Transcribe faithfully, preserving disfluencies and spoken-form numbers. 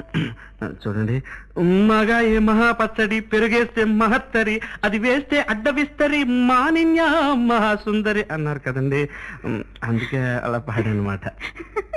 చూడండి, మగా ఏ మహాపచ్చడి, పెరుగేస్తే మహత్తరి, అది వేస్తే అడ్డవిస్తరి, మానిన్య మహాసుందరి అన్నారు కదండి, అందుకే అలా పాడనమాట.